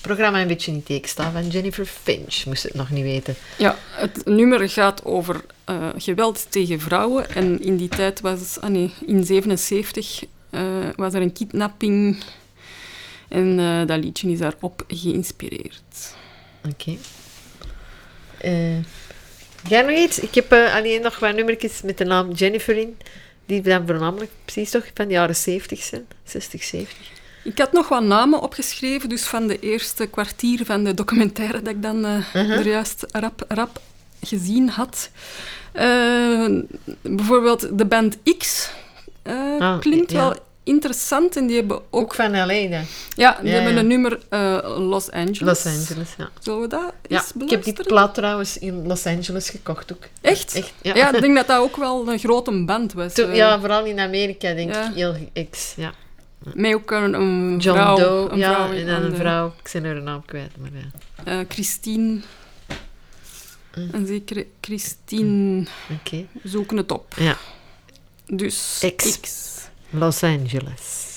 programma een beetje in het teken staan van Jennifer Finch, moest het nog niet weten. Ja, het nummer gaat over geweld tegen vrouwen. En in die tijd was... in 1977 was er een kidnapping. En dat liedje is daarop geïnspireerd. Oké. Jij nog iets? Ik heb alleen nog wat nummertjes met de naam Jennifer in. Die dan voornamelijk precies toch van de jaren 70 zijn. 60, 70. Ik had nog wat namen opgeschreven, dus van de eerste kwartier van de documentaire dat ik dan er juist rap gezien had. Bijvoorbeeld de band X klinkt wel interessant en die hebben ook van L.A. dan. Ja, die hebben een nummer Los Angeles. Los Angeles, ja. Zullen we dat eens beluisteren? Ik heb die plaat trouwens in Los Angeles gekocht ook. Echt? Ja. Ja, ik denk dat dat ook wel een grote band was. Ja, vooral in Amerika denk ik heel X, ja. Met ook een John vrouw. Doe, een vrouw en dan een vrouw. Ik ben haar naam kwijt, maar ja. Christine. En zeker Christine. Oké. Zoeken het op. Ja. Dus X. Los Angeles.